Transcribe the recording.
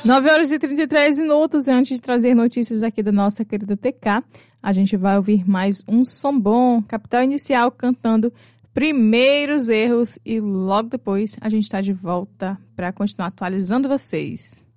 9h33, e antes de trazer notícias aqui da nossa querida TK, a gente vai ouvir mais um som bom, Capital Inicial cantando Primeiros Erros, e logo depois a gente está de volta para continuar atualizando vocês.